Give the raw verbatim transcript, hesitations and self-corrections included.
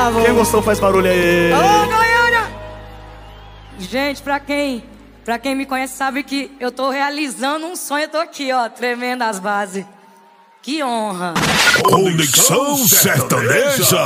bravo. Quem gostou faz barulho aí. Alô, Goiânia! Gente, pra quem, pra quem me conhece sabe que eu tô realizando um sonho. Eu tô aqui, ó, tremendo as bases. Que honra. Conexão Sertaneja.